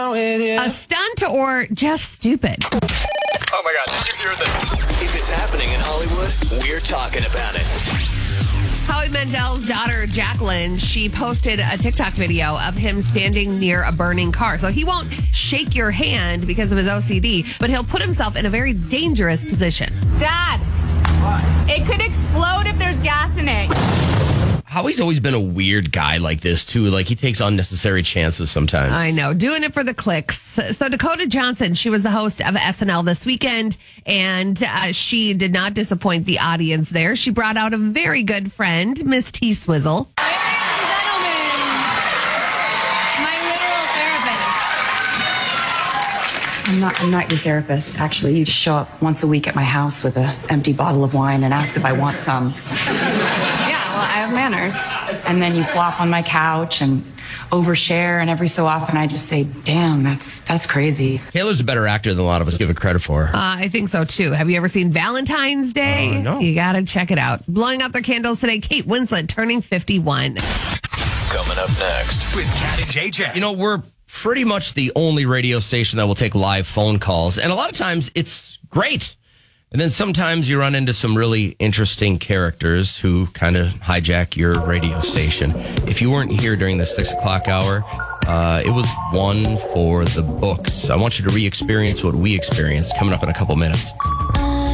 down with you. A stunt or just stupid? Oh my God, did you hear this? If it's happening in Hollywood, we're talking about it. Howie Mandel's daughter, Jacqueline, she posted a TikTok video of him standing near a burning car. So he won't shake your hand because of his OCD, but he'll put himself in a very dangerous position. Dad, it could explode if there's gas in it. Howie's always been a weird guy like this, too. Like, he takes unnecessary chances sometimes. I know, doing it for the clicks. So Dakota Johnson, she was the host of SNL this weekend, and she did not disappoint the audience there. She brought out a very good friend, Miss T Swizzle. Ladies and gentlemen, my literal therapist. I'm not your therapist. Actually, you just show up once a week at my house with an empty bottle of wine and ask if I want some. Yeah, well, I have manners. And then you flop on my couch and overshare, and every so often I just say, damn, that's crazy. Taylor's a better actor than a lot of us give her credit for. I think so, too. Have you ever seen Valentine's Day? No. You got to check it out. Blowing out their candles today, Kate Winslet turning 51. Coming up next. With Cat and JJ. You know, we're pretty much the only radio station that will take live phone calls. And a lot of times it's great. And then sometimes you run into some really interesting characters who kind of hijack your radio station. If you weren't here during the 6 o'clock hour, it was one for the books. I want you to re-experience what we experienced coming up in a couple minutes.